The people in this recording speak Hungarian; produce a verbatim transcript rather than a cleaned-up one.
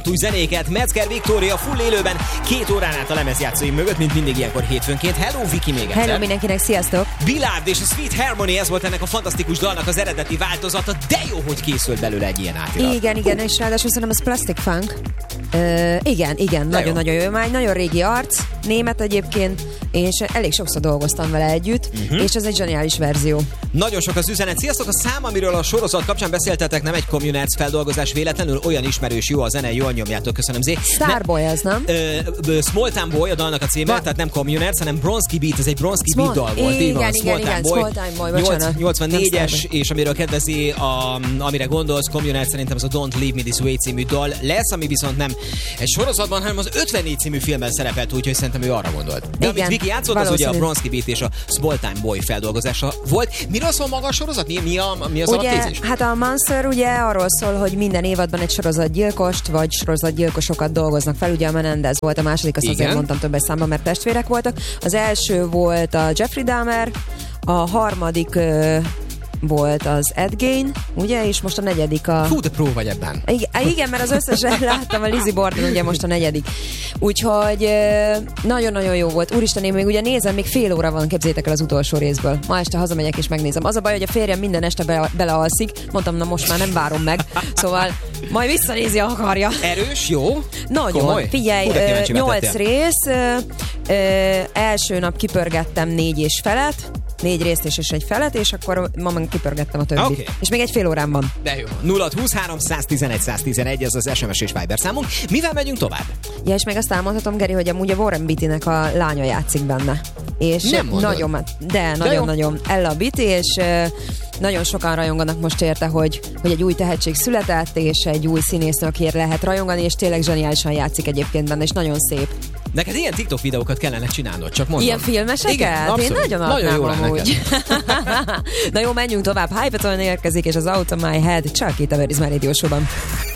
Új zenéket, Metzger Viktória full élőben, két órán át a lemezjátszóim mögött, mint mindig ilyenkor hétfőnként. Hello, Viki, még egyszer. Hello mindenkinek, sziasztok! Billard és a Sweet Harmony, ez volt ennek a fantasztikus dalnak az eredeti változata, de jó, hogy készült belőle egy ilyen átirat. Igen, igen, és ráadásul szerintem ez Plastic Funk. Uh, igen, igen, nagyon-nagyon jó. Már nagyon régi arc, német egyébként, és elég sokszor dolgoztam vele együtt, uh-huh. és ez egy zseniális verzió. Nagyon sok az üzenet. Sziasztok, a szám, amiről a sorozat kapcsán beszéltetek, nem egy Communards feldolgozás véletlenül, olyan ismerős, jó a zene, jól nyomjátok, köszönöm Zé. Starboy az, nem? Uh, Small Town Boy a dalnak a címe, Va- tehát nem Communards, hanem Bronski Beat, ez egy Bronski Beat dal volt. Igen, igen, igen, igen, Small Town Boy, bocsánat. nyolcvannégyes, és amiről kedvezi, a, amire gondolsz, Communards, szerintem az a Don't Leave Me This Way című dal lesz, ami viszont nem egy sorozatban, hanem az ötvennégy című filmben szerepelt, úgyhogy szerintem ő arra gondolt. De igen, amit Viki játszott, az ugye a Bronski Beat és a Small Time Boy feldolgozása volt. Miről szól maga a sorozat? Mi, mi, a, mi az ugye, alaptézis? Hát a Monster ugye arról szól, hogy minden évadban egy sorozatgyilkost vagy sorozatgyilkosokat dolgoznak fel. Ugye a Menendez volt a második, azt igen. Azért mondtam többes számban, mert testvérek voltak. Az első volt a Jeffrey Dahmer, a harmadik ö, volt az Ed Gein, ugye, és most a negyedik a... Fú, de pró vagy ebben. Igen, igen, mert az összesen láttam, a Lizzie Borden ugye most a negyedik. Úgyhogy nagyon-nagyon jó volt. Úristen, én még ugye nézem, még fél óra van, képzétek el az utolsó részből. Ma este hazamegyek és megnézem. Az a baj, hogy a férjem minden este be, belealszik. Mondtam, na most már nem várom meg. Szóval majd visszanézi, ha akarja. Erős, jó? Nagyon. Komoly? Figyelj, nyolc rész. Ö, ö, első nap kipörgettem négy és felet. Négy részt és egy felet, és akkor ma meg kipörgettem a többit. Okay. És még egy fél órán van. De jó. nulla húszhárom száztizenegy száztizenegy, ez az es em es és Viber számunk. Mivel megyünk tovább? Ja, és még azt elmondhatom, Geri, hogy amúgy a Warren Beattynek a lánya játszik benne. És nem nagyon, de nagyon-nagyon Ella Beatty, és uh, nagyon sokan rajonganak most érte, hogy, hogy egy új tehetség született, és egy új színésznőkért lehet rajongani, és tényleg zseniálisan játszik egyébként benne, és nagyon szép. Neked ilyen TikTok videókat kellene csinálnod, csak mondom. Ilyen filmeseket? Igen, én nagyon adnám amúgy. Na jó, menjünk tovább. Hypetone érkezik, és az Out of My Head csak itt a Verizma Radio Show-ban.